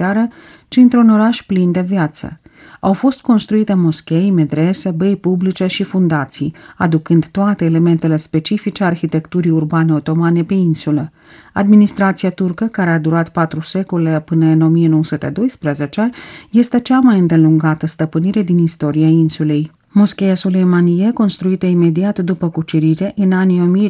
militară, ci într-un oraș plin de viață. Au fost construite moschei, medrese, băi publice și fundații, aducând toate elementele specifice arhitecturii urbane otomane pe insulă. Administrația turcă, care a durat 4 secole până în 1912, este cea mai îndelungată stăpânire din istoria insulei. Moscheea Suleimanie, construită imediat după cucerire, în anii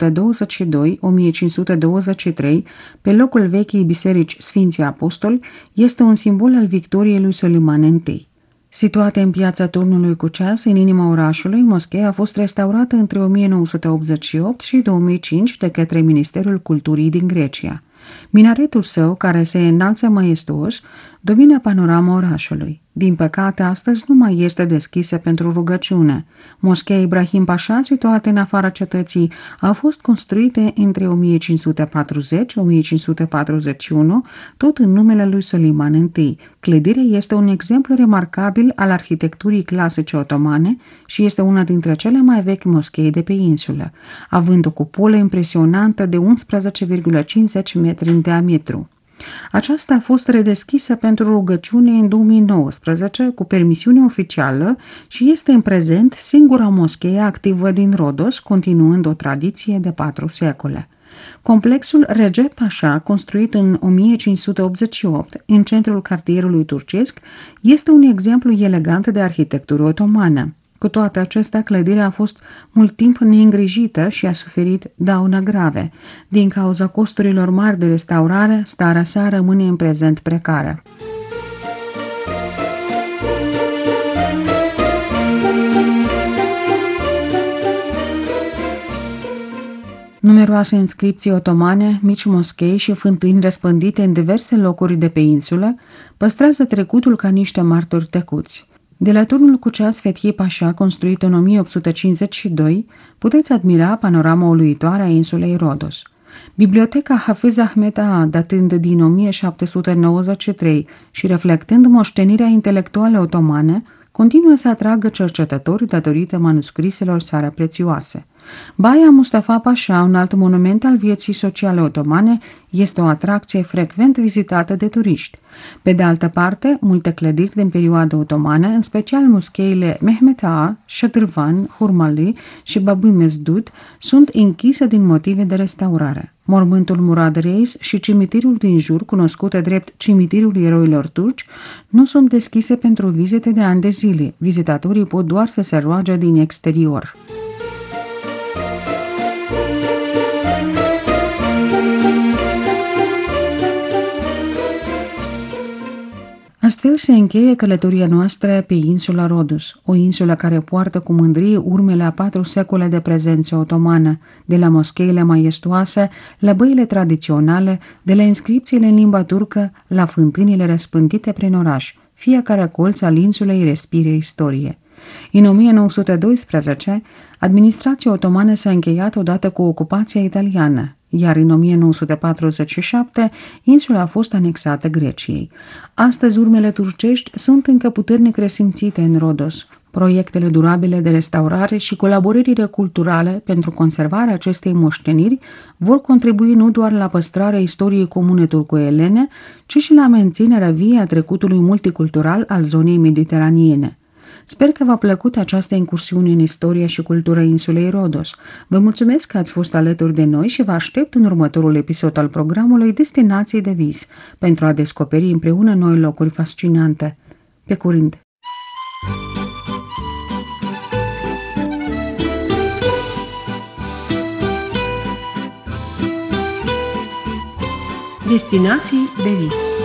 1522-1523, pe locul vechii biserici Sfinții Apostoli, este un simbol al victoriei lui Suleiman I. Situată în piața Turnului cu Ceas, în inima orașului, moscheea a fost restaurată între 1988 și 2005 de către Ministerul Culturii din Grecia. Minaretul său, care se înalță maiestuos, domină panorama orașului. Din păcate, astăzi nu mai este deschisă pentru rugăciune. Moscheea Ibrahim Pașa, situată în afara cetății, a fost construită între 1540-1541, tot în numele lui Suleiman I. Clădirea este un exemplu remarcabil al arhitecturii clasice otomane și este una dintre cele mai vechi moschei de pe insulă, având o cupolă impresionantă de 11,50 metri în diametru. Aceasta a fost redeschisă pentru rugăciune în 2019 cu permisiune oficială și este în prezent singura moschee activă din Rhodos, continuând o tradiție de 4 secole. Complexul Recep Pașa, construit în 1588 în centrul cartierului turcesc, este un exemplu elegant de arhitectură otomană. Cu toate acestea, clădirea a fost mult timp neîngrijită și a suferit daune grave. Din cauza costurilor mari de restaurare, starea sa rămâne în prezent precară. Numeroase inscripții otomane, mici moschei și fântâni răspândite în diverse locuri de pe insulă păstrează trecutul ca niște martori tăcuți. De la Turnul cu Ceas Fethi Pașa, construit în 1852, puteți admira panorama uluitoare a insulei Rhodos. Biblioteca Hafiz Ahmed Ağa, datând din 1793 și reflectând moștenirea intelectuală otomană, continuă să atragă cercetători datorită manuscriselor sale prețioase. Baia Mustafa Pașa, un alt monument al vieții sociale otomane, este o atracție frecvent vizitată de turiști. Pe de altă parte, multe clădiri din perioada otomană, în special moscheile Mehmet Ağa, Shadrvan, Hurmali și Babi Mesdud, sunt închise din motive de restaurare. Mormântul Murad Reis și cimitirul din jur, cunoscute drept cimitirul eroilor turci, nu sunt deschise pentru vizite de ani de zile. Vizitatorii pot doar să se roage din exterior. Astfel se încheie călătoria noastră pe insula Rhodos, o insulă care poartă cu mândrie urmele a 4 secole de prezență otomană, de la moscheile maestoase, la băile tradiționale, de la inscripțiile în limba turcă, la fântânile răspândite prin oraș. Fiecare colț al insulei respire istorie. În 1912, administrația otomană s-a încheiat odată cu ocupația italiană, iar în 1947 insula a fost anexată Greciei. Astăzi urmele turcești sunt încă puternic resimțite în Rhodos. Proiectele durabile de restaurare și colaborările culturale pentru conservarea acestei moșteniri vor contribui nu doar la păstrarea istoriei comune turco-elene, ci și la menținerea vie a trecutului multicultural al zonei mediteraniene. Sper că v-a plăcut această incursiune în istoria și cultura insulei Rhodos. Vă mulțumesc că ați fost alături de noi și vă aștept în următorul episod al programului Destinații de vis, pentru a descoperi împreună noi locuri fascinante. Pe curând! Destinații de vis.